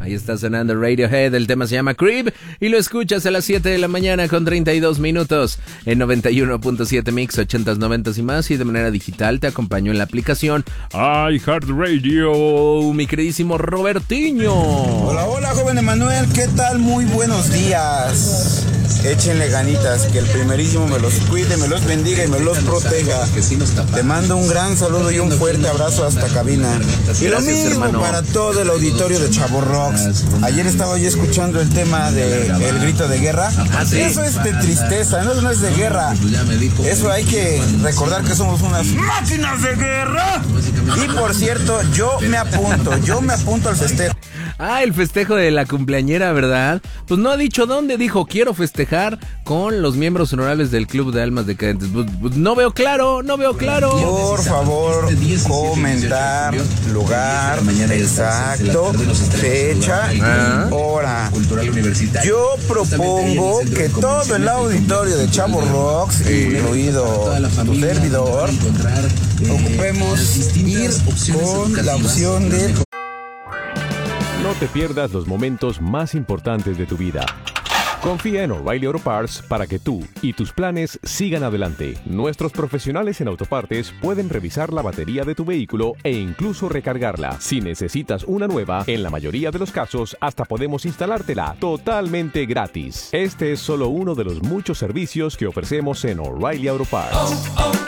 Ahí está sonando Radiohead, el tema se llama Creep y lo escuchas a las 7 de la mañana con 32 minutos en 91.7 Mix, 80s, 90s y más, y de manera digital te acompaño en la aplicación iHeartRadio, mi queridísimo Robertiño. Hola, hola, joven Emanuel, ¿qué tal? Muy buenos días. Échenle ganitas, que el primerísimo me los cuide, me los bendiga y me los proteja. Te mando un gran saludo y un fuerte abrazo hasta cabina. Y lo mismo para todo el auditorio de Chavo Rocks. Ayer estaba yo escuchando el tema de El Grito de Guerra. ¿Sí? Eso es de tristeza, no es de guerra. Eso hay que recordar que somos unas máquinas de guerra. Y por cierto, yo me apunto al festejo. Ah, el festejo de la cumpleañera, ¿verdad? Pues no ha dicho dónde, dijo quiero festejar con los miembros honorables del Club de Almas Decadentes. Pues no veo claro. Por favor, comentar lugar exacto, fecha y hora. Yo propongo que todo el auditorio de Chavo Rocks, incluido tu servidor, ocupemos ir con la opción de... No te pierdas los momentos más importantes de tu vida. Confía en O'Reilly Auto Parts para que tú y tus planes sigan adelante. Nuestros profesionales en autopartes pueden revisar la batería de tu vehículo e incluso recargarla. Si necesitas una nueva, en la mayoría de los casos hasta podemos instalártela totalmente gratis. Este es solo uno de los muchos servicios que ofrecemos en O'Reilly Auto Parts.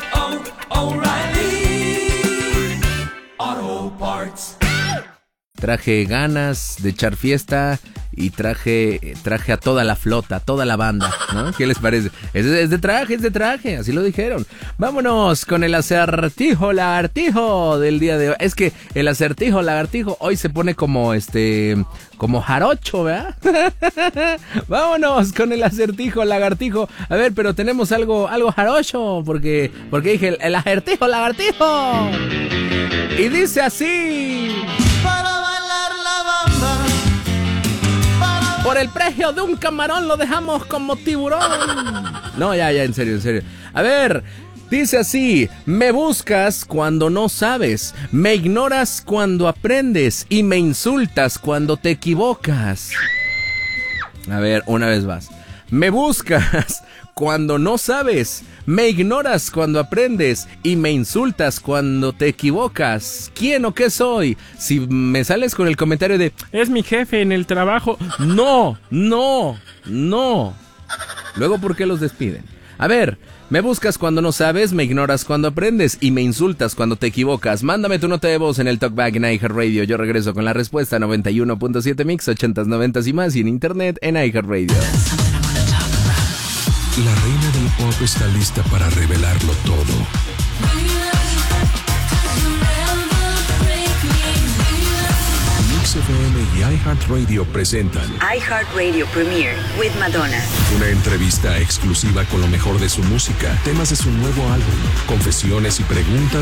O'Reilly Auto Parts. Traje ganas de echar fiesta y traje a toda la flota, a toda la banda, ¿no? ¿Qué les parece? Es de traje, así lo dijeron. Vámonos con el acertijo lagartijo del día de hoy. Es que el acertijo lagartijo hoy se pone como como jarocho, ¿verdad? Vámonos con el acertijo lagartijo. A ver, pero tenemos algo jarocho, porque dije el acertijo lagartijo. Y dice así: por el precio de un camarón lo dejamos como tiburón. No, ya, en serio. A ver, dice así: me buscas cuando no sabes, me ignoras cuando aprendes y me insultas cuando te equivocas. A ver, una vez más. Me buscas cuando no sabes, me ignoras cuando aprendes y me insultas cuando te equivocas. ¿Quién o qué soy? Si me sales con el comentario de es mi jefe en el trabajo. No. Luego, ¿por qué los despiden? A ver, me buscas cuando no sabes, me ignoras cuando aprendes y me insultas cuando te equivocas. Mándame tu nota de voz en el Talkback en iHeartRadio. Yo regreso con la respuesta. 91.7 Mix, 80s, 90s y más, y en internet en iHeartRadio. La reina del pop está lista para revelarlo todo. Mix FM y iHeartRadio presentan iHeartRadio Premiere with Madonna. Una entrevista exclusiva con lo mejor de su música, temas de su nuevo álbum, confesiones y preguntas